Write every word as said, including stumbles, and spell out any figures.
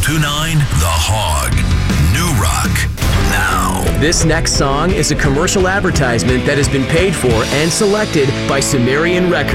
nine, The Hog. New Rock. Now. This next song is a commercial advertisement that has been paid for and selected by Sumerian Records.